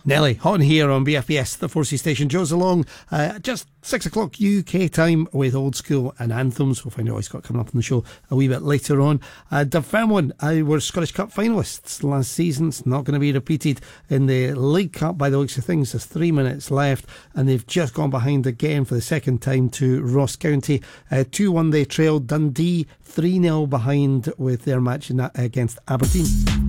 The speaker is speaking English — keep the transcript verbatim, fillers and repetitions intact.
Nelly, on here on B F B S, the four C station. Joe's along, uh, just six o'clock U K time with Old School and Anthems. We'll find out what he's got coming up on the show a wee bit later on. Uh, Dunfermline uh, were Scottish Cup finalists last season. It's not going to be repeated in the League Cup by the looks of things. There's three minutes left and they've just gone behind again for the second time to Ross County. uh, two one they trailed Dundee, three nil behind with their match in that, against Aberdeen.